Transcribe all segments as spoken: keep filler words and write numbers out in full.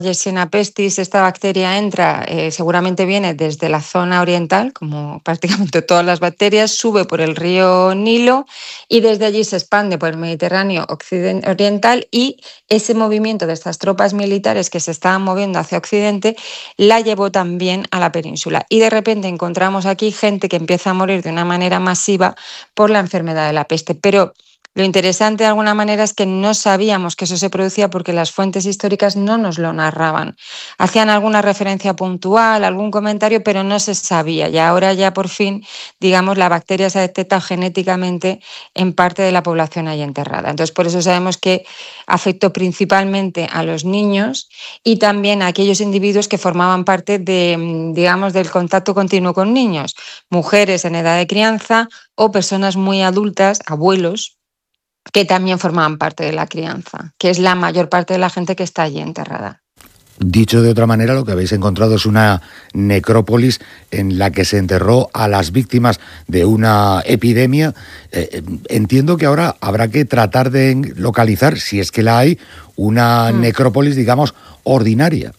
Yersinia pestis, esta bacteria entra, eh, seguramente viene desde la zona oriental, como prácticamente todas las bacterias, sube por el río Nilo y desde allí se expande por el Mediterráneo occident- oriental, y ese movimiento de estas tropas militares que se estaban moviendo hacia Occidente la llevó también a la península. Y de repente encontramos aquí gente que empieza a morir de una manera masiva por la enfermedad de la peste. Pero lo interesante de alguna manera es que no sabíamos que eso se producía porque las fuentes históricas no nos lo narraban. Hacían alguna referencia puntual, algún comentario, pero no se sabía. Y ahora ya por fin, digamos, la bacteria se ha detectado genéticamente en parte de la población ahí enterrada. Entonces, por eso sabemos que afectó principalmente a los niños y también a aquellos individuos que formaban parte de, digamos, del contacto continuo con niños, mujeres en edad de crianza o personas muy adultas, abuelos, que también formaban parte de la crianza, que es la mayor parte de la gente que está allí enterrada. Dicho de otra manera, lo que habéis encontrado es una necrópolis en la que se enterró a las víctimas de una epidemia. Eh, entiendo que ahora habrá que tratar de localizar, si es que la hay, una mm. necrópolis, digamos, ordinaria.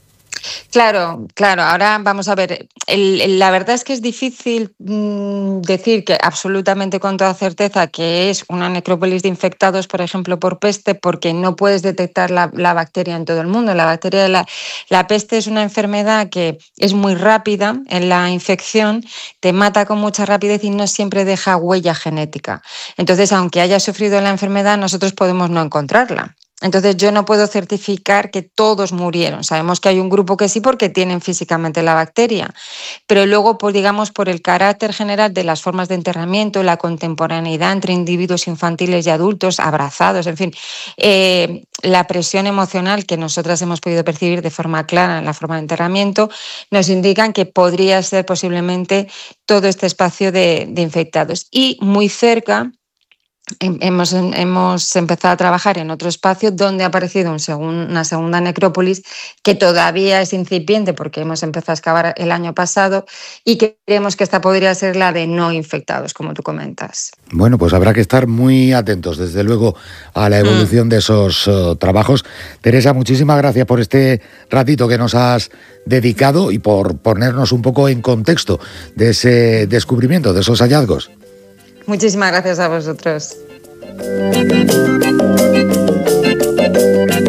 Claro, claro. Ahora vamos a ver. El, el, la verdad es que es difícil mmm, decir que absolutamente con toda certeza que es una necrópolis de infectados, por ejemplo, por peste, porque no puedes detectar la, la bacteria en todo el mundo. La bacteria de la, la peste es una enfermedad que es muy rápida en la infección, te mata con mucha rapidez y no siempre deja huella genética. Entonces, aunque haya sufrido la enfermedad, nosotros podemos no encontrarla. Entonces yo no puedo certificar que todos murieron. Sabemos que hay un grupo que sí porque tienen físicamente la bacteria, pero luego, pues, digamos, por el carácter general de las formas de enterramiento, la contemporaneidad entre individuos infantiles y adultos, abrazados, en fin, eh, la presión emocional que nosotras hemos podido percibir de forma clara en la forma de enterramiento, nos indican que podría ser posiblemente todo este espacio de, de infectados. Y muy cerca Hemos, hemos empezado a trabajar en otro espacio donde ha aparecido un segun, una segunda necrópolis que todavía es incipiente porque hemos empezado a excavar el año pasado y que creemos que esta podría ser la de no infectados, como tú comentas. Bueno, pues habrá que estar muy atentos, desde luego, a la evolución mm. de esos uh, trabajos. Teresa, muchísimas gracias por este ratito que nos has dedicado y por ponernos un poco en contexto de ese descubrimiento, de esos hallazgos. Muchísimas gracias a vosotros.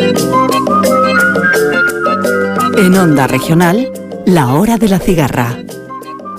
En Onda Regional, La Hora de la Cigarra.